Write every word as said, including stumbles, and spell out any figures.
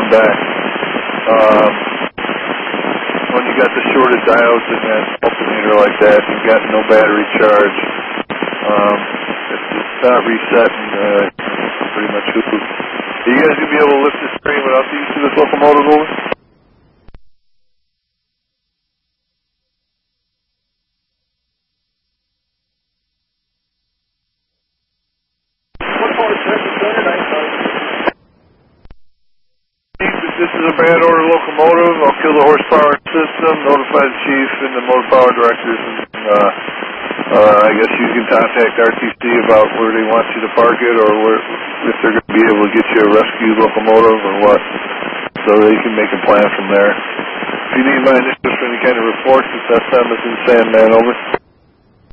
back. Um, when you got the shorted diodes in that alternator like that, you've got no battery charge. Um, it's, it's not resetting. Uh, pretty much good. Are you guys gonna be able to lift this train without the use of this locomotive over? This is a bad order locomotive. I'll kill the horsepower system, notify the chief and the motor power directors, and uh, uh, I guess you can contact R T C about where they want you to park it, or where, if they're going to be able to get you a rescue locomotive or what, so they can make a plan from there. If you need my initials for any kind of reports, it's S M as in Sandman, over.